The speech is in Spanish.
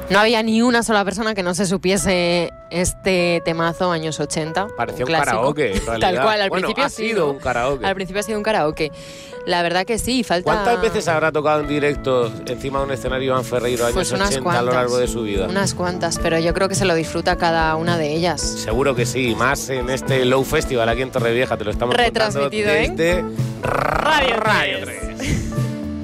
No había ni una sola persona que no se supiese este temazo años 80. Parecía un clásico. karaoke, en realidad. Tal cual, al bueno, principio ha sido un karaoke. Al principio ha sido un karaoke. La verdad que sí, falta... ¿Cuántas veces habrá tocado en directo encima de un escenario Iván Ferreiro años Pues unas 80 cuantas, a lo largo de su vida? Unas cuantas, pero yo creo que se lo disfruta cada una de ellas. Seguro que sí, más en este Low Festival aquí en Torrevieja, te lo estamos Retransmitido contando desde Radio 3.